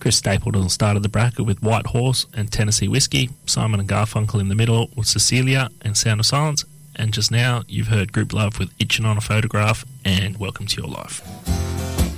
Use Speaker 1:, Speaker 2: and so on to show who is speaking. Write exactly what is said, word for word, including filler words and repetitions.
Speaker 1: Chris Stapleton started the bracket with White Horse and Tennessee Whiskey, Simon and Garfunkel in the middle with Cecilia and Sound of Silence, and just now you've heard Group Love with Itchin' on a Photograph and Welcome to Your Life.